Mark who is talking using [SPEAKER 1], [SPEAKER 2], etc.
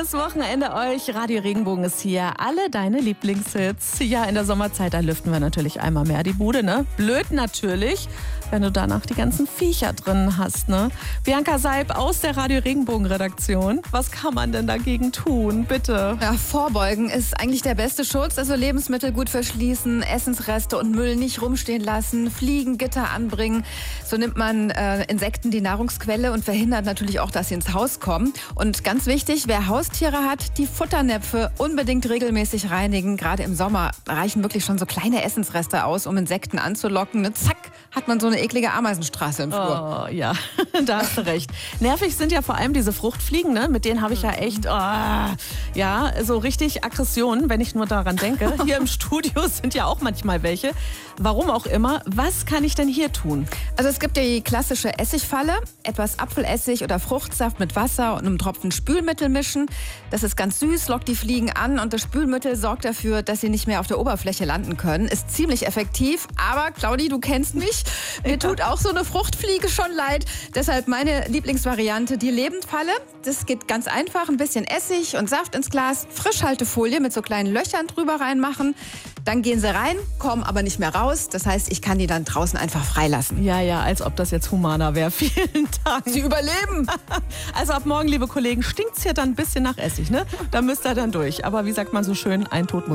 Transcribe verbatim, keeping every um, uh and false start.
[SPEAKER 1] Schönes Wochenende euch. Radio Regenbogen ist hier. Alle deine Lieblingshits. Ja, in der Sommerzeit, da lüften wir natürlich einmal mehr die Bude, ne? Blöd natürlich, wenn du danach die ganzen Viecher drin hast, ne? Bianca Seib aus der Radio Regenbogen Redaktion. Was kann man denn dagegen tun? Bitte.
[SPEAKER 2] Ja, vorbeugen ist eigentlich der beste Schutz. Also Lebensmittel gut verschließen, Essensreste und Müll nicht rumstehen lassen, Fliegengitter anbringen. So nimmt man äh, Insekten die Nahrungsquelle und verhindert natürlich auch, dass sie ins Haus kommen. Und ganz wichtig, wer Haustiere hat, die Futternäpfe unbedingt regelmäßig reinigen. Gerade im Sommer reichen wirklich schon so kleine Essensreste aus, um Insekten anzulocken. Und zack, hat man so eine eklige Ameisenstraße im Flur.
[SPEAKER 1] Oh, ja, da hast du recht. Nervig sind ja vor allem diese Fruchtfliegen, ne? Mit denen habe ich ja echt, oh, ja, so richtig Aggressionen, wenn ich nur daran denke. Hier im Studio sind ja auch manchmal welche. Warum auch immer. Was kann ich denn hier tun?
[SPEAKER 2] Also es gibt ja die klassische Essigfalle. Etwas Apfelessig oder Fruchtsaft mit Wasser und einem Tropfen Spülmittel mischen. Das ist ganz süß, lockt die Fliegen an und das Spülmittel sorgt dafür, dass sie nicht mehr auf der Oberfläche landen können. Ist ziemlich effektiv, aber Claudi, du kennst mich. Mir tut auch so eine Fruchtfliege schon leid. Deshalb meine Lieblingsvariante, die Lebendfalle. Das geht ganz einfach. Ein bisschen Essig und Saft ins Glas, Frischhaltefolie mit so kleinen Löchern drüber reinmachen. Dann gehen sie rein, kommen aber nicht mehr raus. Das heißt, ich kann die dann draußen einfach freilassen.
[SPEAKER 1] Ja, ja, als ob das jetzt humaner wäre. Vielen Dank.
[SPEAKER 2] Sie überleben.
[SPEAKER 1] Also ab morgen, liebe Kollegen, stinkt's hier dann ein bisschen nach Essig, ne? Da müsst ihr dann durch. Aber wie sagt man so schön, ein Tod muss